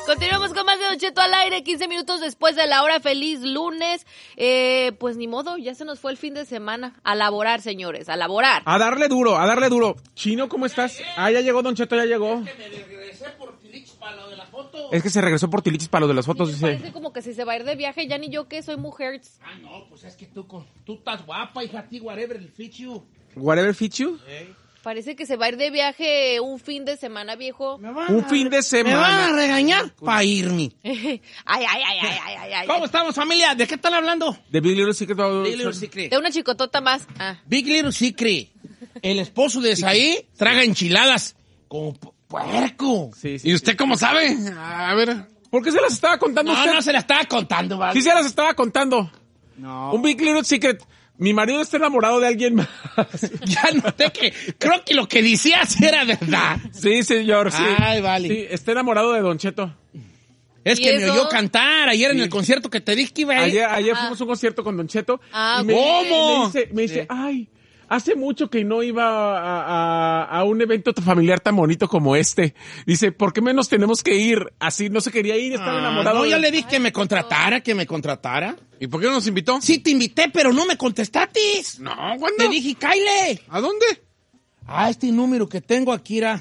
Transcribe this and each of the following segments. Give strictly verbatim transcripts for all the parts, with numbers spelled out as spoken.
Continuamos con más de Don Cheto al aire, quince minutos después de la hora. Feliz lunes. Eh, pues ni modo, ya se nos fue el fin de semana. A laborar, señores, a laborar. A darle duro, a darle duro. Chino, ¿cómo estás? Ah, ya llegó Don Cheto, ya llegó. Es que me regresé por Tilichis para lo de las fotos. Es que se regresó por Tilichis para lo de las fotos, Sí, dice. parece como que si se va a ir de viaje, ya ni yo que soy mujer. Ah, no, pues es que tú, con- tú estás guapa, hija, ti, whatever, el fichu. Whatever fit you. Hey. Parece que se va a ir de viaje un fin de semana, viejo. Me van Un a- fin de semana. Me van a regañar para irme. ay, ay, ay, ay, ay, ay, ay. ¿Cómo estamos, familia? ¿De qué están hablando? De Big Little Secret. Big Little Secret. De una chicotota más. Ah. Big Little Secret. El esposo de Saí traga enchiladas como pu- puerco. Sí, sí. ¿Y usted cómo sabe? A ver. ¿Por qué se las estaba contando No, usted? no se la estaba contando, ¿vale? Sí se las estaba contando. No. Un Big Little Secret. Mi marido está enamorado de alguien más. Ya noté que creo que lo que decías era verdad. Sí, señor, sí. Ay, vale. Sí, está enamorado de Don Cheto. Es ¿Y que me eso? oyó cantar ayer en Sí. el concierto que te dije que iba a ir. Ayer, ayer Ajá. fuimos a un concierto con Don Cheto. Ah, y me, ¿cómo? Me dice, me dice Sí. ay, hace mucho que no iba a, a, a un evento familiar tan bonito como este. Dice, ¿por qué menos tenemos que ir? Así no se quería ir, estaba Ah, enamorado. no, de- yo le dije que me contratara, que me contratara. ¿Y por qué no nos invitó? Sí, te invité, pero no me contestaste. No, ¿cuándo? Te dije, Kyle. ¿A dónde? Ah, este número que tengo aquí era.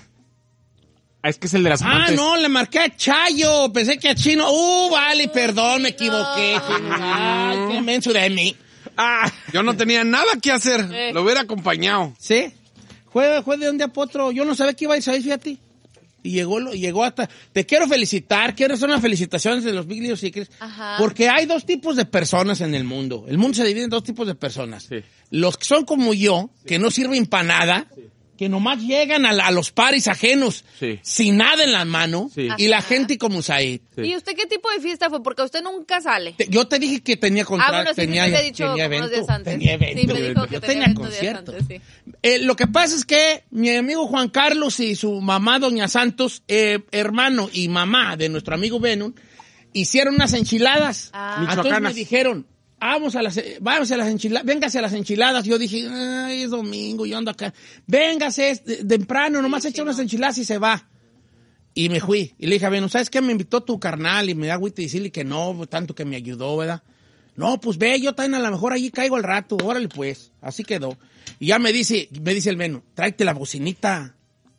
Ah, es que es el de las Ah, amantes. no, le marqué a Chayo. Pensé que a Chino. Uh, vale, perdón, me equivoqué. Ay, qué menso de mí. Ah, Yo no tenía nada que hacer. Eh. Lo hubiera acompañado. ¿Sí? Fue, fue de un día para otro. Yo no sabía que iba a ir ahí, fíjate. Y llegó, lo- llegó hasta... Te quiero felicitar, quiero hacer unas felicitaciones de los Big Little Secrets. Ajá. Porque hay dos tipos de personas en el mundo. El mundo se divide en dos tipos de personas. Sí. Los que son como yo, que no sirven para nada, que nomás llegan a, la- a los paris ajenos Sí. sin nada en la mano, Sí. y la Ajá. gente como Said. Sí. ¿Y usted qué tipo de fiesta fue? Porque usted nunca sale. Te- Yo te dije que tenía contrato, Ah, bueno, sí, sí, tenía, me había dicho tenía como unos evento, días antes. tenía evento. Sí, me dijo que yo tenía tenía evento días concierto. antes, sí. Eh, lo que pasa es que mi amigo Juan Carlos y su mamá Doña Santos, eh, hermano y mamá de nuestro amigo Venom, hicieron unas enchiladas. Ah. Entonces me Michoacanas. dijeron, vamos a las, eh, vamos a las enchiladas, véngase a las enchiladas. Yo dije, ay, es domingo, yo ando acá. Véngase es de- temprano, nomás echa unas enchiladas y se va. Y me fui. Y le dije a Venom, ¿sabes qué? Me invitó tu carnal y me da agüita y decirle que no, tanto que me ayudó, ¿verdad? No, pues ve, yo también a lo mejor allí caigo al rato, órale pues. Así quedó. Y ya me dice, me dice el Venom, tráete la bocinita.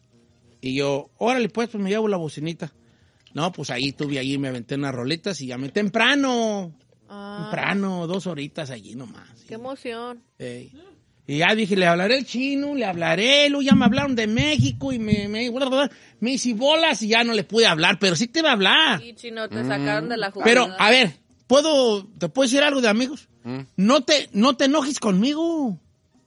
Y yo, órale pues, pues me llevo la bocinita. No, pues ahí tuve, ahí me aventé unas roletas y llamé temprano. Ah, Temprano, dos horitas allí nomás. qué emoción. Ey. Y ya dije, le hablaré al chino, le hablaré, luego ya me hablaron de México y me, me, me hice bolas y ya no le pude hablar, pero sí te iba a hablar. Sí, chino, te sacaron de la jugada. Pero, a ver, ¿puedo, te puedo decir algo de amigos? Mm. No te, no te enojes conmigo.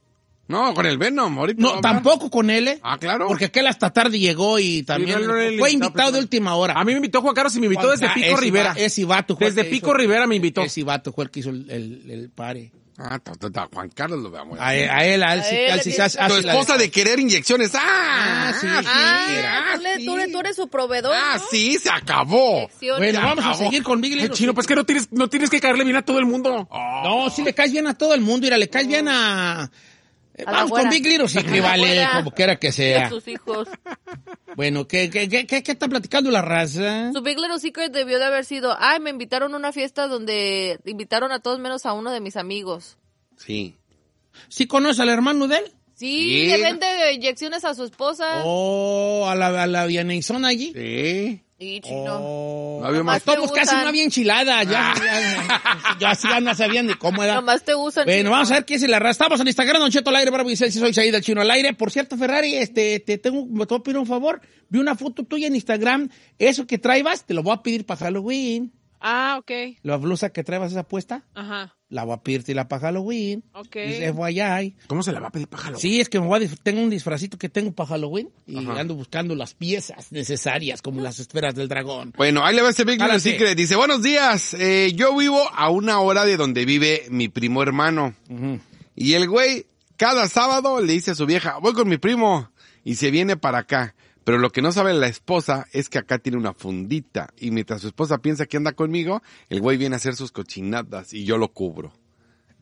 No, con el Venom, ahorita. No, va a hablar. tampoco con él, ¿eh? Ah, claro. Porque aquel hasta tarde llegó y también Sí, no, no, no, fue no, invitado no, de última hora. A mí me invitó Juan Carlos y me invitó Juan desde Ca- Pico ese Rivera. va- Ese vato fue el Desde que Pico hizo- Rivera me invitó. Ese vato fue el que hizo el, el, el pare. Ah, ta, ta, ta, Juan Carlos lo veamos. A él, a él, a él, sí, A él a él le sí tiene- se Tu hace la- esposa de querer inyecciones. Ah, Ah, sí, sí. Ah, tú, le- sí. tú, le- tú eres su proveedor, Ah, ¿no? sí, se acabó. Lecciones. Bueno, Ya vamos a acabó. seguir con Big Ay, Little chino, pues que no tienes, no tienes que caerle bien a todo el mundo. No, sí le caes bien a todo el mundo, mira, le caes bien a... eh, A la Vamos güera. con Big Little Secret, A la vale, güera. como quiera que De sea. sus hijos. Bueno, ¿qué, qué, qué, qué, qué está platicando la raza? Su Big Little Secret debió de haber sido, ay, me invitaron a una fiesta donde invitaron a todos menos a uno de mis amigos. Sí. ¿Sí conoces al hermano de él? Sí, Sí. le vende inyecciones a su esposa. Oh, a la, a la Vianeizón allí. Sí. Y chino. Oh, No había Nomás más. te todos casi usan. no había enchilada, ya, ya, ya, así ya no sabían ni cómo era. Nomás te usan. Bueno, chino. vamos a ver qué es la raza. Estamos en Instagram, Don Cheto al aire, Bravo y Celsi, soy Saída el Chino al aire. Por cierto, Ferrari, este, te tengo, me te voy a pedir un favor. Vi una foto tuya en Instagram. Eso que traibas, te lo voy a pedir para Halloween. Ah, ok. La blusa que traibas esa puesta, Ajá. la voy a pedirte para Halloween. Ok. Dice, F Y I. ¿Cómo se la va a pedir pájaro? Sí, es que me voy a disf- tengo un disfrazito que tengo para Halloween y Ajá. ando buscando las piezas necesarias, como las esferas del dragón. Bueno, ahí le va este Big Little Adelante. Secret. Dice, buenos días. Eh, yo vivo a una hora de donde vive mi primo hermano. Ujú. Y el güey, cada sábado le dice a su vieja, voy con mi primo. Y se viene para acá. Pero lo que no sabe la esposa es que acá tiene una fundita. Y mientras su esposa piensa que anda conmigo, el güey viene a hacer sus cochinadas y yo lo cubro.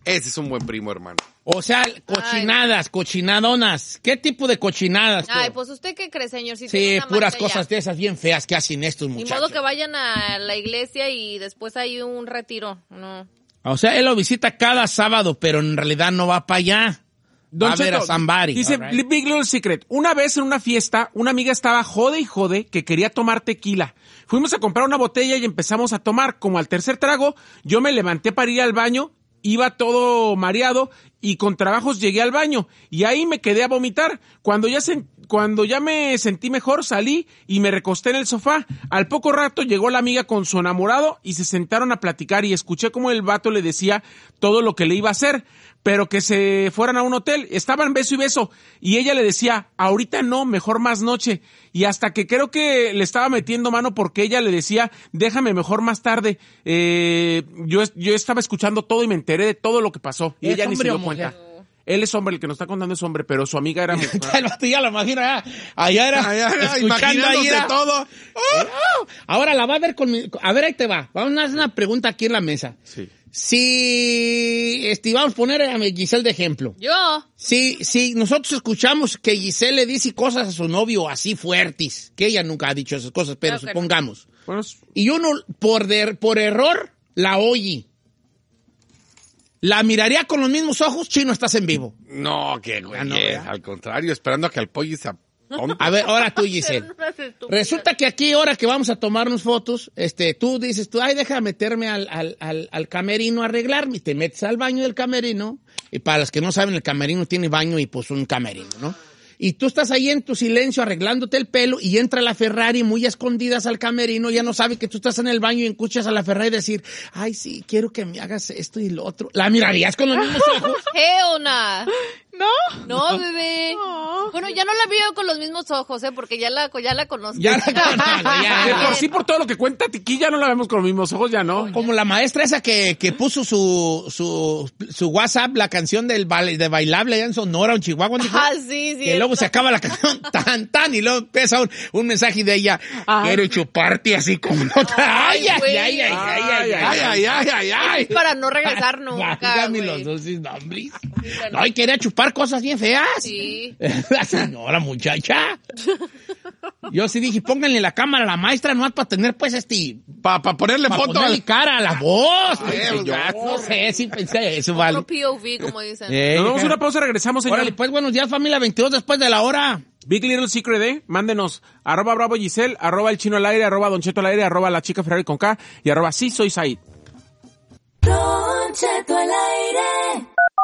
Ese es un buen primo, hermano. O sea, cochinadas, Ay. cochinadonas. ¿Qué tipo de cochinadas? Ay, tú? Pues usted qué cree, señor. Si sí, puras cosas de esas bien feas que hacen estos muchachos. Ni modo que vayan a la iglesia y después hay un retiro. No. O sea, él lo visita cada sábado, pero en realidad no va para allá. Don va a ver a somebody. Dice, right. Big Little Secret. Una vez en una fiesta, una amiga estaba jode y jode que quería tomar tequila. Fuimos a comprar una botella y empezamos a tomar. Como al tercer trago, yo me levanté para ir al baño. Iba todo mareado y con trabajos llegué al baño y ahí me quedé a vomitar. Cuando ya se, cuando ya me sentí mejor salí y me recosté en el sofá. Al poco rato llegó la amiga con su enamorado y se sentaron a platicar y escuché cómo el vato le decía todo lo que le iba a hacer, pero que se fueran a un hotel. Estaban beso y beso y ella le decía, ahorita no, mejor más noche. Y hasta que creo que le estaba metiendo mano porque ella le decía, déjame mejor más tarde. Eh, yo, yo estaba escuchando todo y me enteré de todo lo que pasó. Y ella ni se dio cuenta. Él es hombre, el que nos está contando es hombre, pero su amiga era mujer. Ya lo imagino, allá, allá era, allá era escuchando ahí era, todo. Oh, ahora la va a ver con mi, a ver, ahí te va. Vamos a hacer una pregunta aquí en la mesa. Sí. Si, este, vamos a poner a Giselle de ejemplo. Yo. Si, si nosotros escuchamos que Giselle le dice cosas a su novio así fuertes, que ella nunca ha dicho esas cosas, pero okay, supongamos. Bueno, y uno, por, de, por error, la oye. ¿La miraría con los mismos ojos? Chino, estás en vivo. No, que güey, no, al contrario, esperando a que el pollo se aponte. A ver, ahora tú, Giselle. Resulta que aquí, ahora que vamos a tomarnos fotos, este, tú dices, tú, ay, deja meterme al, al, al, al camerino a arreglarme, y te metes al baño del camerino, y para los que no saben, el camerino tiene baño y pues un camerino, ¿no? Y tú estás ahí en tu silencio arreglándote el pelo y entra la Ferrari muy escondidas al camerino, ya no sabe que tú estás en el baño y escuchas a la Ferrari decir, ay, sí, quiero que me hagas esto y lo otro. ¿La mirarías con los mismos ojos? Hell nah. ¿No? No, bebé. No. Bueno, ya no la veo con los mismos ojos, ¿eh? Porque ya la, ya la conozco. Ya la conozco, ya. De por sí, por todo lo que cuenta Tiqui, ya no la vemos con los mismos ojos, ya no. Como la maestra esa que, que puso su, su, su WhatsApp, la canción del baile, de bailable allá en Sonora, en Chihuahua. Ah, sí, sí. Que luego se acaba la canción tan, tan, y luego empieza un, un mensaje de ella, ay, quiero chuparte así como otra. Ay, ay, ay, ay, ay, ay, ay, ay, ay, ay, ay. Para no regresar nunca, Válgame los dos nombres. No, y quería chupar cosas bien feas. Sí. La señora muchacha. Yo sí dije, pónganle la cámara a la maestra, no para tener pues este... Para pa ponerle pa foto ponerle al... cara a la voz. Ay, pues, yo no sé, sí pensé eso, vale. Otro P O V, como dicen. Eh, Nos damos una pausa, regresamos, señor. Órale, pues buenos días, familia, veintidós después de la hora. Big Little Secret, ¿eh? Mándenos arroba bravo Giselle, arroba el chino al aire, arroba Don Cheto al aire, arroba la chica Ferrari con K y arroba sí soy Said. Don Cheto al aire.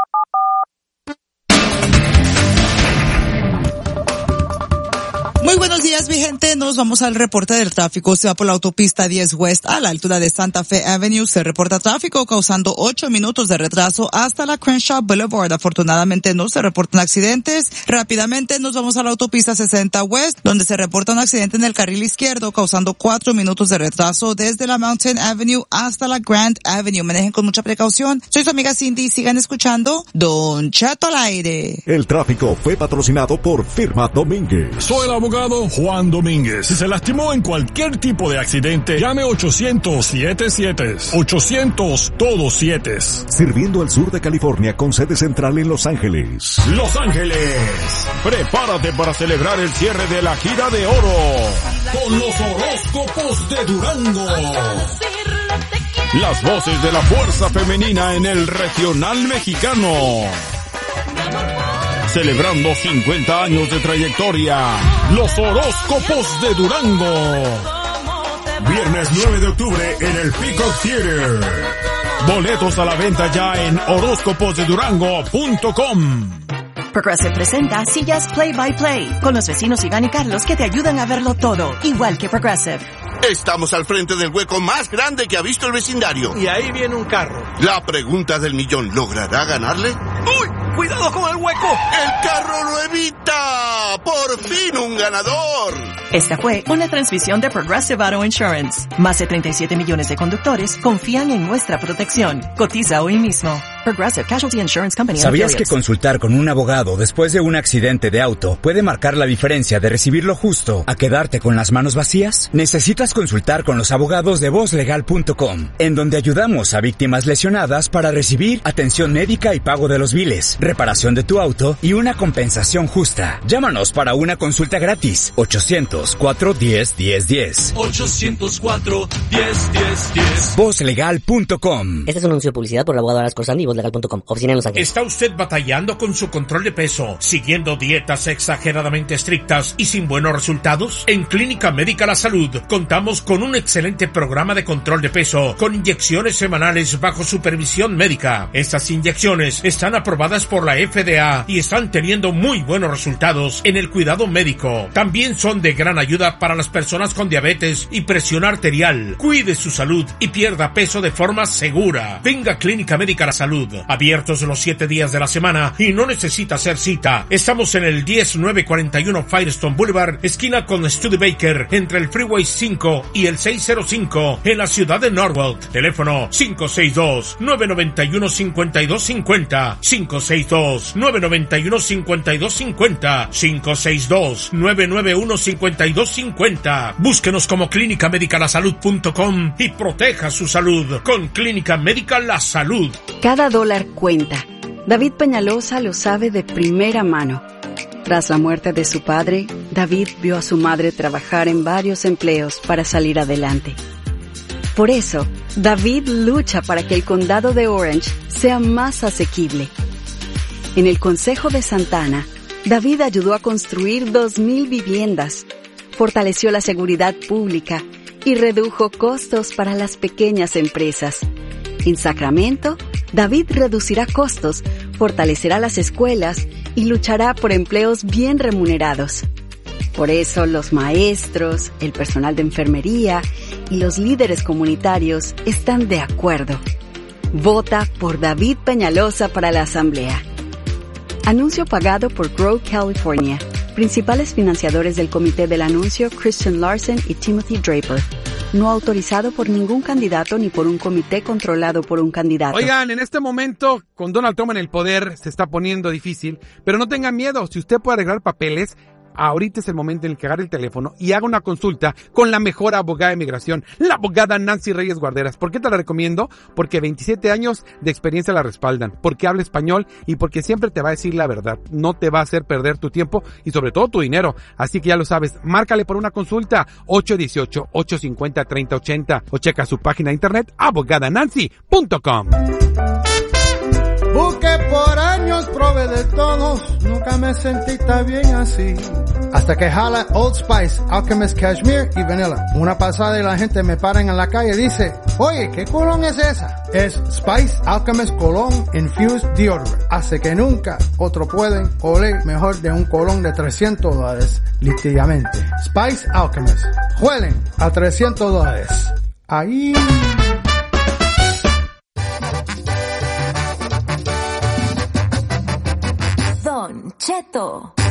Muy buenos días, mi gente. Nos vamos al reporte del tráfico. Se va por la autopista diez West a la altura de Santa Fe Avenue. Se reporta tráfico causando ocho minutos de retraso hasta la Crenshaw Boulevard. Afortunadamente no se reportan accidentes. Rápidamente nos vamos a la autopista sesenta West, donde se reporta un accidente en el carril izquierdo causando cuatro minutos de retraso desde la Mountain Avenue hasta la Grand Avenue. Manejen con mucha precaución. Soy su amiga Cindy. Sigan escuchando Don Cheto al aire. El tráfico fue patrocinado por Firma Domínguez. Soy el abogado Juan Domínguez. Si se lastimó en cualquier tipo de accidente, llame ochocientos siete siete. ochocientos todos siete. Sirviendo al sur de California con sede central en Los Ángeles. Los Ángeles. Prepárate para celebrar el cierre de la gira de oro con los horóscopos de Durango. Las voces de la fuerza femenina en el regional mexicano. Celebrando cincuenta años de trayectoria, los horóscopos de Durango. Viernes nueve de octubre en el Peacock Theater. Boletos a la venta ya en horóscopos de durango punto com. Progressive presenta sillas Play by Play, con los vecinos Iván y Carlos que te ayudan a verlo todo, igual que Progressive. Estamos al frente del hueco más grande que ha visto el vecindario. Y ahí viene un carro. La pregunta del millón, ¿logrará ganarle? ¡Uy! ¡Cuidado con el hueco! ¡El carro lo evita! ¡Por fin un ganador! Esta fue una transmisión de Progressive Auto Insurance. Más de treinta y siete millones de conductores confían en nuestra protección. Cotiza hoy mismo. Progressive Casualty Insurance Company. ¿Sabías que consultar con un abogado después de un accidente de auto puede marcar la diferencia de recibir lo justo a quedarte con las manos vacías? Necesitas consultar con los abogados de voz legal punto com, en donde ayudamos a víctimas lesionadas para recibir atención médica y pago de los biles, reparación de tu auto y una compensación justa. Llámanos para una consulta gratis. ochocientos, cuatro diez, diez diez. ochocientos cuatro, diez, diez, diez. voz legal punto com. Este es un anuncio de publicidad por el abogado Aras Corsandi y voz legal punto com. Oficina en Los Ángeles. ¿Está usted batallando con su control de peso, siguiendo dietas exageradamente estrictas y sin buenos resultados? En Clínica Médica La Salud contamos con un excelente programa de control de peso con inyecciones semanales bajo supervisión médica. Estas inyecciones están aprobadas por la F D A y están teniendo muy buenos resultados en el cuidado médico. También son de gran ayuda para las personas con diabetes y presión arterial. Cuide su salud y pierda peso de forma segura. Venga a Clínica Médica La Salud. Abiertos los siete días de la semana y no necesita hacer cita. Estamos en el diez mil novecientos cuarenta y uno Firestone Boulevard, esquina con Studebaker, entre el Freeway cinco y el seiscientos cinco, en la ciudad de Norwalk. Teléfono cinco seis dos, nueve nueve uno, cinco dos cinco cero, cinco seis dos, nueve nueve uno, cinco dos cinco cero, cinco seis dos, nueve nueve uno, cinco dos cinco cero. Búsquenos como clínica médica la salud punto com y proteja su salud con Clínica Médica La Salud. Cada dólar cuenta. David Peñalosa lo sabe de primera mano. Tras la muerte de su padre, David vio a su madre trabajar en varios empleos para salir adelante. Por eso, David lucha para que el condado de Orange sea más asequible. En el Consejo de Santana, David ayudó a construir dos mil viviendas, fortaleció la seguridad pública y redujo costos para las pequeñas empresas. En Sacramento, David reducirá costos, fortalecerá las escuelas y luchará por empleos bien remunerados. Por eso los maestros, el personal de enfermería y los líderes comunitarios están de acuerdo. Vota por David Peñalosa para la Asamblea. Anuncio pagado por Grow California. Principales financiadores del comité del anuncio, Christian Larson y Timothy Draper. No autorizado por ningún candidato ni por un comité controlado por un candidato. Oigan, en este momento, con Donald Trump en el poder, se está poniendo difícil, pero no tengan miedo. Si usted puede arreglar papeles, ahorita es el momento en el que agarre el teléfono y haga una consulta con la mejor abogada de migración, la abogada Nancy Reyes Guarderas. ¿Por qué te la recomiendo? Porque veintisiete años de experiencia la respaldan, porque habla español y porque siempre te va a decir la verdad. No te va a hacer perder tu tiempo y sobre todo tu dinero. Así que ya lo sabes, márcale por una consulta ocho uno ocho, ocho cinco cero, tres cero ocho cero o checa su página de internet abogada nancy punto com. Busqué por años, probé de todos, nunca me sentí tan bien así. Hasta que jala Old Spice, Alchemist Cashmere y Vanilla. Una pasada y la gente me para en la calle y dice, oye, ¿qué cologne es esa? Es Spice Alchemist Cologne Infused Deodorant. Hace que nunca otro pueden oler mejor de un cologne de trescientos dólares, literalmente. Spice Alchemist. Huelen a trescientos dólares. Ahí... Don Cheto.